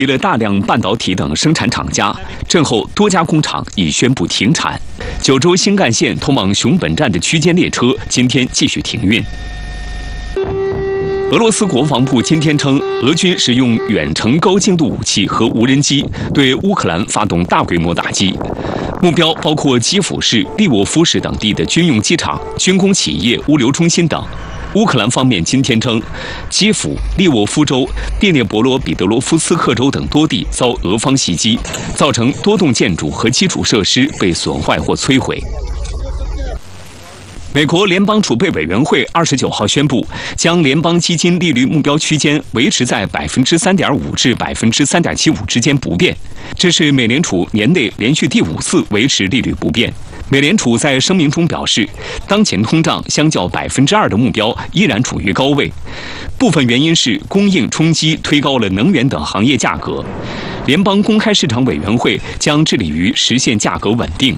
了大量半导体等生产厂家，震后多家工厂已宣布停产。九州新干线通往熊本站的区间列车今天继续停运。俄罗斯国防部今天称，俄军使用远程高精度武器和无人机对乌克兰发动大规模打击，目标包括基辅市、利沃夫市等地的军用机场、军工企业、物流中心等。乌克兰方面今天称，基辅、利沃夫州、列涅伯罗彼得罗夫斯克州等多地遭俄方袭击，造成多栋建筑和基础设施被损坏或摧毁。美国联邦储备委员会29号宣布，将联邦基金利率目标区间维持在3.5%至3.75%之间不变，这是美联储年内连续第5次维持利率不变。美联储在声明中表示，当前通胀相较2%的目标依然处于高位，部分原因是供应冲击推高了能源等行业价格。联邦公开市场委员会将致力于实现价格稳定。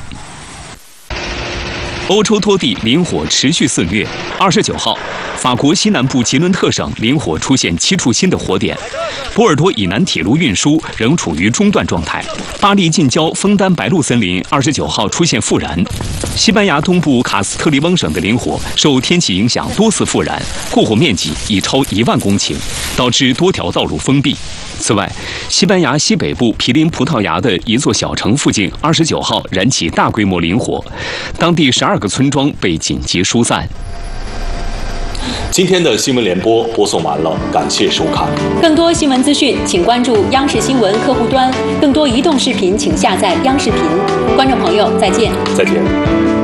欧洲多地林火持续肆虐。29号，法国西南部吉伦特省林火出现7处新的火点，波尔多以南铁路运输仍处于中断状态。巴黎近郊枫丹白露森林29号出现复燃。西班牙东部卡斯特利翁省的林火受天气影响多次复燃，过火面积已超1万公顷，导致多条道路封闭。此外，西班牙西北部毗邻葡萄牙的一座小城附近29号燃起大规模林火，当地12个村庄被紧急疏散。 今天的新闻联播播送完了，感谢收看。 更多新闻资讯，请关注央视新闻客户端；更多移动视频，请下载央视频。观众朋友，再见。 再见。